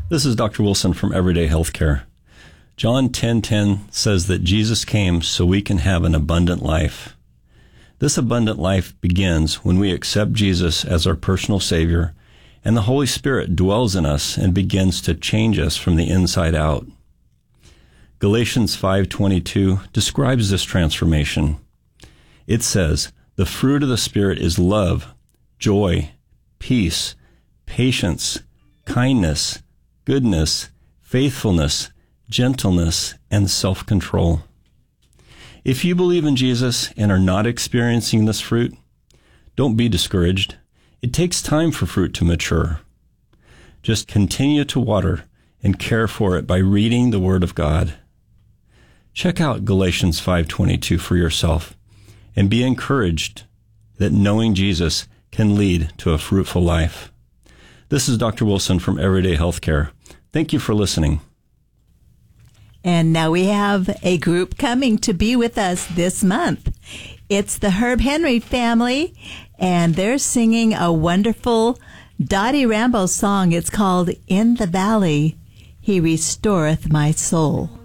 This is Dr. Wilson from Everyday Healthcare. John 10:10 says that Jesus came so we can have an abundant life. This abundant life begins when we accept Jesus as our personal Savior, and the Holy Spirit dwells in us and begins to change us from the inside out. Galatians 5:22 describes this transformation. It says, "The fruit of the Spirit is love, joy, peace, patience, kindness, goodness, faithfulness, gentleness, and self-control." If you believe in Jesus and are not experiencing this fruit, don't be discouraged. It takes time for fruit to mature. Just continue to water and care for it by reading the Word of God. Check out Galatians 5:22 for yourself and be encouraged that knowing Jesus can lead to a fruitful life. This is Dr. Wilson from Everyday Healthcare. Thank you for listening. And now we have a group coming to be with us this month. It's the Herb Henry family, and they're singing a wonderful Dottie Rambo song. It's called "In the Valley, He Restoreth My Soul."